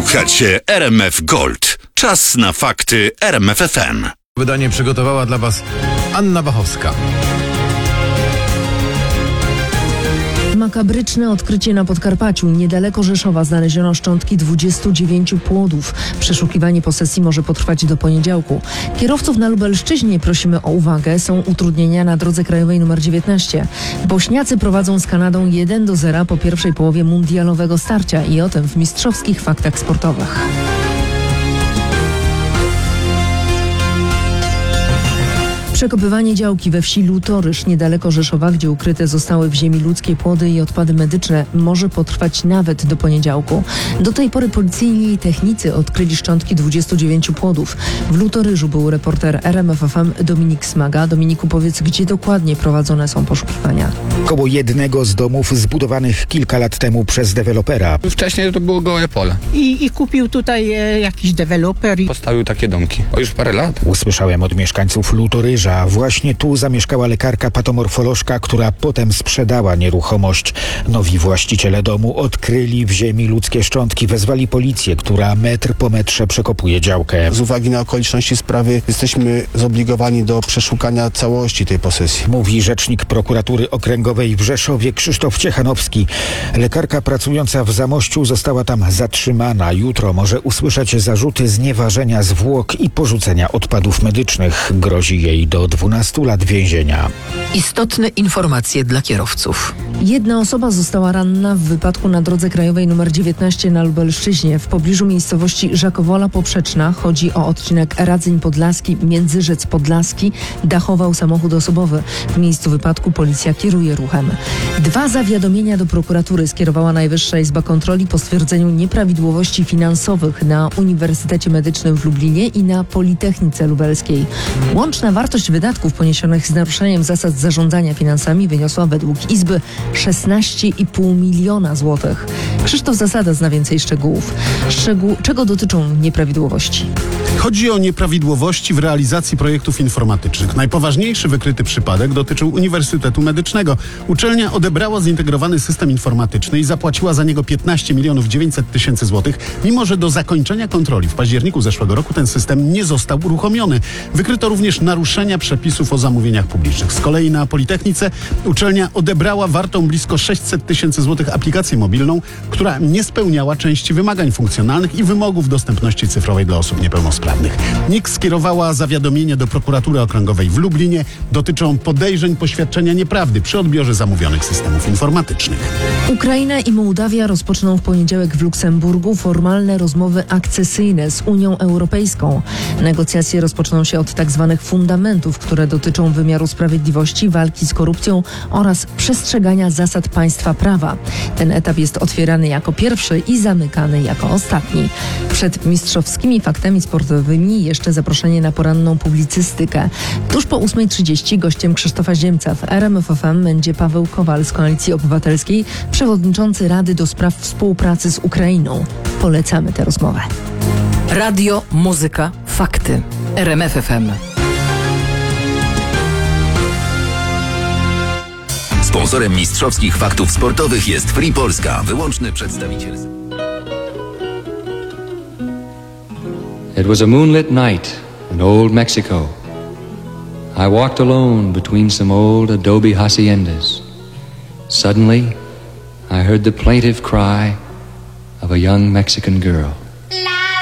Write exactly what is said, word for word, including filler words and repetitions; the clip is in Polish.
Słuchacie R M F Gold. Czas na fakty R M F F M. Wydanie przygotowała dla Was Anna Bachowska. Makabryczne odkrycie na Podkarpaciu. Niedaleko Rzeszowa znaleziono szczątki dwudziestu dziewięciu płodów. Przeszukiwanie posesji może potrwać do poniedziałku. Kierowców na Lubelszczyźnie prosimy o uwagę. Są utrudnienia na drodze krajowej nr dziewiętnaście. Bośniacy prowadzą z Kanadą jeden do zera po pierwszej połowie mundialowego starcia. I o tym w mistrzowskich faktach sportowych. Przekopywanie działki we wsi Lutorysz niedaleko Rzeszowa, gdzie ukryte zostały w ziemi ludzkie płody i odpady medyczne, może potrwać nawet do poniedziałku. Do tej pory policyjni i technicy odkryli szczątki dwudziestu dziewięciu płodów. W Lutoryżu był reporter R M F F M Dominik Smaga. Dominiku, powiedz, gdzie dokładnie prowadzone są poszukiwania? Koło jednego z domów zbudowanych kilka lat temu przez dewelopera. Wcześniej to było gołe pole. I, i kupił tutaj e, jakiś deweloper. I... Postawił takie domki. O, już parę lat. Usłyszałem od mieszkańców Lutoryża. Właśnie tu zamieszkała lekarka patomorfolożka, która potem sprzedała nieruchomość. Nowi właściciele domu odkryli w ziemi ludzkie szczątki. Wezwali policję, która metr po metrze przekopuje działkę. Z uwagi na okoliczności sprawy jesteśmy zobligowani do przeszukania całości tej posesji. Mówi rzecznik prokuratury okręgowej w Rzeszowie Krzysztof Ciechanowski. Lekarka pracująca w Zamościu została tam zatrzymana. Jutro może usłyszeć zarzuty znieważenia zwłok i porzucenia odpadów medycznych. Grozi jej do dwunastu lat więzienia. Istotne informacje dla kierowców. Jedna osoba została ranna w wypadku na drodze krajowej nr dziewiętnaście na Lubelszczyźnie. W pobliżu miejscowości Żakowola Poprzeczna. Chodzi o odcinek Radzyń Podlaski, Międzyrzec Podlaski. Dachował samochód osobowy. W miejscu wypadku policja kieruje ruchem. Dwa zawiadomienia do prokuratury skierowała Najwyższa Izba Kontroli po stwierdzeniu nieprawidłowości finansowych na Uniwersytecie Medycznym w Lublinie i na Politechnice Lubelskiej. Łączna wartość wydatków poniesionych z naruszeniem zasad zarządzania finansami wyniosła według Izby szesnaście i pół miliona złotych. Krzysztof Zasada zna więcej szczegółów. Szczegół, czego dotyczą nieprawidłowości? Chodzi o nieprawidłowości w realizacji projektów informatycznych. Najpoważniejszy wykryty przypadek dotyczył Uniwersytetu Medycznego. Uczelnia odebrała zintegrowany system informatyczny i zapłaciła za niego piętnaście milionów dziewięćset tysięcy złotych, mimo że do zakończenia kontroli w październiku zeszłego roku ten system nie został uruchomiony. Wykryto również naruszenia przepisów o zamówieniach publicznych. Z kolei na Politechnice uczelnia odebrała wartą blisko sześćset tysięcy złotych aplikację mobilną, która nie spełniała części wymagań funkcjonalnych i wymogów dostępności cyfrowej dla osób niepełnosprawnych. N I K skierowała zawiadomienie do prokuratury okręgowej w Lublinie. Dotyczą podejrzeń poświadczenia nieprawdy przy odbiorze zamówionych systemów informatycznych. Ukraina i Mołdawia rozpoczną w poniedziałek w Luksemburgu formalne rozmowy akcesyjne z Unią Europejską. Negocjacje rozpoczną się od tak zwanych fundamentów, które dotyczą wymiaru sprawiedliwości, walki z korupcją oraz przestrzegania zasad państwa prawa. Ten etap jest otwierany jako pierwszy i zamykany jako ostatni. Przed mistrzowskimi faktami sportowymi jeszcze zaproszenie na poranną publicystykę. Tuż po ósmej trzydzieści gościem Krzysztofa Ziemca w R M F F M będzie Paweł Kowal z Koalicji Obywatelskiej, przewodniczący Rady do Spraw Współpracy z Ukrainą. Polecamy tę rozmowę. Radio, muzyka, fakty. R M F F M. Sponsorem mistrzowskich faktów sportowych jest Free Polska, wyłączny przedstawiciel. It was a moonlit night in old Mexico. I walked alone between some old adobe haciendas. Suddenly, I heard the plaintive cry of a young Mexican girl.